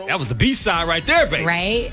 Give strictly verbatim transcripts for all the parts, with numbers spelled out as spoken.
That was the B-side right there, baby. Right?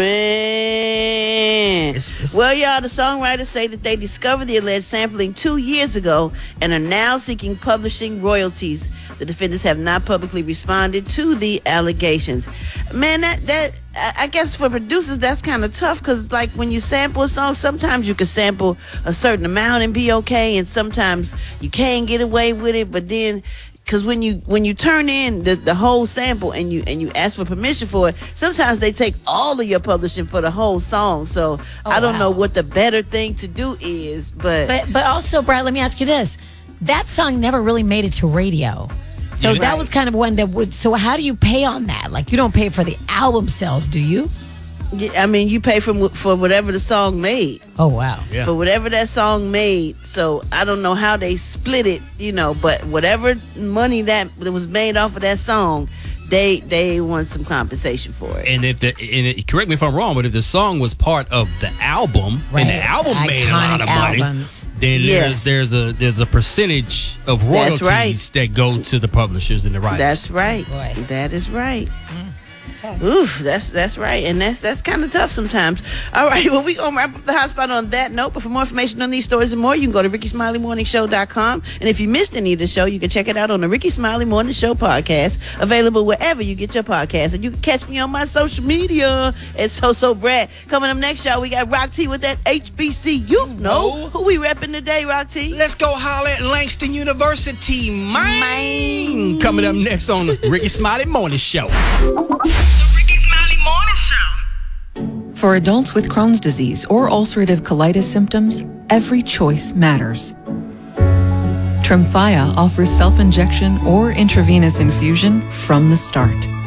Man. It's- it's- Well, y'all, the songwriters say that they discovered the alleged sampling two years ago and are now seeking publishing royalties. The defendants have not publicly responded to the allegations. Man, that that I I guess for producers that's kind of tough because like when you sample a song, sometimes you can sample a certain amount and be okay, and sometimes you can't get away with it. But then, because when you when you turn in the, the whole sample and you and you ask for permission for it, sometimes they take all of your publishing for the whole song. So Oh, I don't wow. know what the better thing to do is, but, But but also, Brad, let me ask you this. That song never really made it to radio. So Yeah. that Right. was kind of one that would. So how do you pay on that? Like you don't pay for the album sales, do you? yeah, I mean you pay for for whatever the song made. Oh wow. Yeah. For whatever that song made. So I don't know how they split it, you know, but whatever money that was made off of that song, they they want some compensation for it. And if the and it, correct me if I'm wrong, but if the song was part of the album and the Right. album made a Iconic lot of money, albums. then Yes. there's there's a there's a percentage of royalties right. that go to the publishers and the writers. That's right. Boy. That is right. Oof, that's that's right, and that's that's kind of tough sometimes. All right, well, we gonna wrap up the hotspot on that note. But for more information on these stories and more, you can go to ricky smiley morning show dot com. And if you missed any of the show, you can check it out on the Ricky Smiley Morning Show podcast, available wherever you get your podcast. And you can catch me on my social media at So So Brad. Coming up next, y'all, we got Rock T with that H B C. You know who we repping today, Rock T? Let's go holler at Langston University, man. Man. Coming up next on the Ricky Smiley Morning Show. The Ricky Smiley Morning Show. For adults with Crohn's disease or ulcerative colitis symptoms, every choice matters. Tremfya offers self-injection or intravenous infusion from the start.